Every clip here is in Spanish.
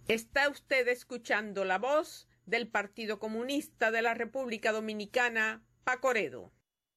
Está usted escuchando la voz del Partido Comunista de la República Dominicana, Pacoredo.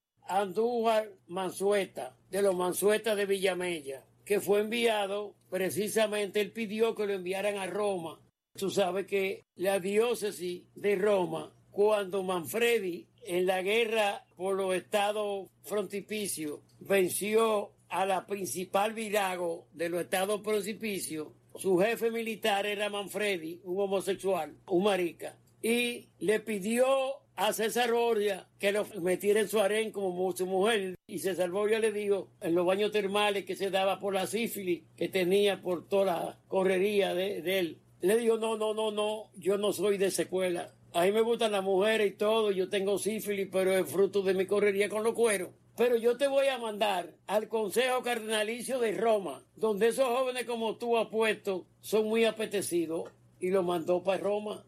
Andújar Mansueta, de los Mansuetas de Villamella, que fue enviado, precisamente él pidió que lo enviaran a Roma. Tú sabes que la diócesis de Roma, cuando Manfredi en la guerra por los estados frontispicios venció a la principal virago de los estados frontispicios, su jefe militar era Manfredi, un homosexual, un marica, y le pidió a César Borgia que lo metiera en su harén como su mujer. Y César Borgia le dijo, en los baños termales que se daba por la sífilis que tenía por toda la correría de él, le dijo, no, yo no soy de esa escuela. A mí me gustan las mujeres y todo, yo tengo sífilis, pero es fruto de mi correría con los cueros. Pero yo te voy a mandar al Consejo Cardenalicio de Roma, donde esos jóvenes como tú apuestos son muy apetecidos, y lo mandó para Roma.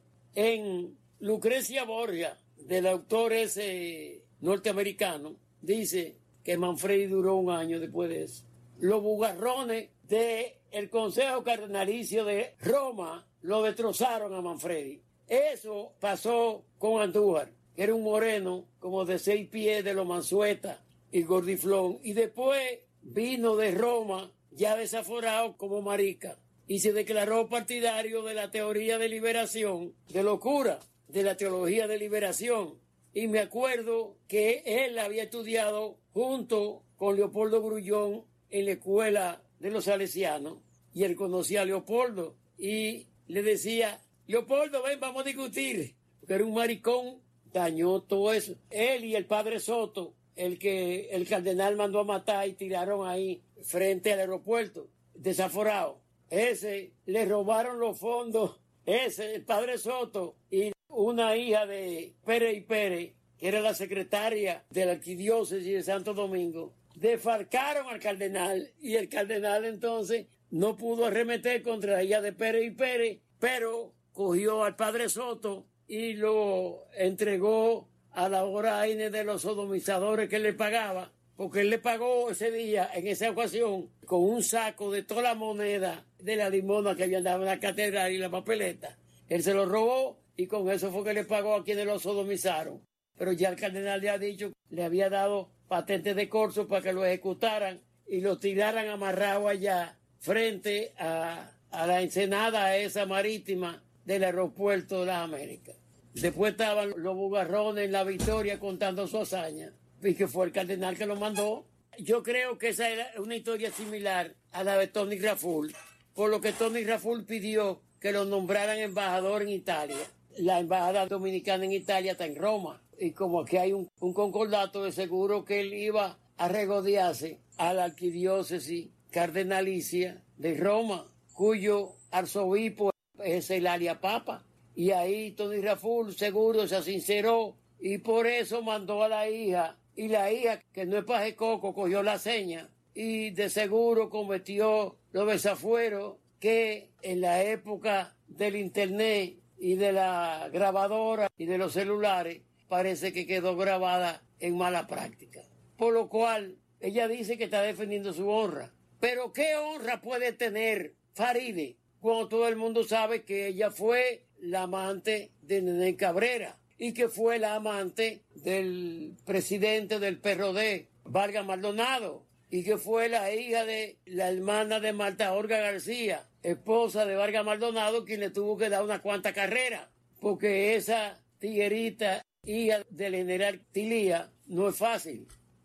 En Lucrecia Borgia, del autor ese norteamericano, dice que Manfredi duró un año después de eso. Los bugarrones del Consejo Cardenalicio de Roma lo destrozaron a Manfredi. Eso pasó con Andújar, que era un moreno como de 6 pies de los Mansuetas y gordiflón, y después vino de Roma ya desaforado como marica y se declaró partidario de la teoría de liberación, de locura, de la teología de liberación. Y me acuerdo que él había estudiado junto con Leopoldo Grullón en la escuela de los salesianos, y él conocía a Leopoldo y le decía, Leopoldo, ven, vamos a discutir, porque era un maricón, dañó todo eso. Él y el padre Soto, el que el cardenal mandó a matar y tiraron ahí frente al aeropuerto, desaforado. Ese, le robaron los fondos, el padre Soto y una hija de Pérez y Pérez, que era la secretaria de la arquidiócesis de Santo Domingo, defalcaron al cardenal, y el cardenal entonces no pudo arremeter contra la hija de Pérez y Pérez, pero cogió al padre Soto y lo entregó a la hora de los sodomizadores que le pagaba, porque él le pagó ese día, en esa ocasión, con un saco de toda la moneda de la limona que había dado en la catedral y la papeleta. Él se lo robó y con eso fue que le pagó a quienes lo sodomizaron. Pero ya el cardenal le ha dicho, le había dado patente de corso para que lo ejecutaran y lo tiraran amarrado allá frente a la ensenada esa marítima del aeropuerto de las Américas. Después estaban los bugarrones en La Victoria contando su hazaña, y que fue el cardenal que lo mandó. Yo creo que esa era una historia similar a la de Tony Raful, por lo que Tony Raful pidió que lo nombraran embajador en Italia. La embajada dominicana en Italia está en Roma, y como aquí hay un concordato, de seguro que él iba a regodearse a la arquidiócesis cardenalicia de Roma, cuyo arzobispo es el Alia Papa. Y ahí Tony Raful seguro se sinceró y por eso mandó a la hija. Y la hija, que no es paje coco, cogió la seña y de seguro cometió los desafueros que en la época del internet y de la grabadora y de los celulares parece que quedó grabada en mala práctica. Por lo cual ella dice que está defendiendo su honra. Pero ¿qué honra puede tener Faride cuando todo el mundo sabe que ella fue la amante de Nené Cabrera y que fue la amante del presidente del PRD, Vargas Maldonado, y que fue la hija de la hermana de Marta Olga García, esposa de Vargas Maldonado, quien le tuvo que dar una cuanta carrera, porque esa tiguerita, hija del general Tilía, no es fácil,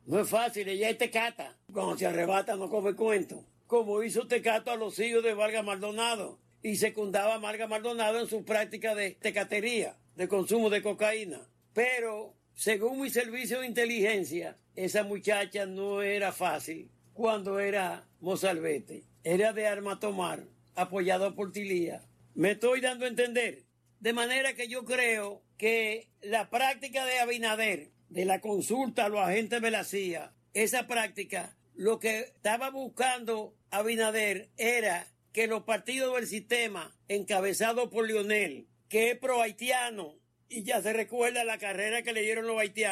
ella es tecata, cuando se arrebata no come cuento, como hizo tecato a los hijos de Vargas Maldonado, y secundaba a Vargas Maldonado en su práctica de tecatería, de consumo de cocaína. Pero, según mi servicio de inteligencia, esa muchacha no era fácil cuando era mozalbete. Era de arma tomar, apoyado por Tilía. Me estoy dando a entender. De manera que yo creo que la práctica de Abinader, de la consulta a los agentes de la CIA, esa práctica, lo que estaba buscando Abinader era que los partidos del sistema, encabezados por Lionel, que es pro haitiano, y ya se recuerda la carrera que le dieron los haitianos,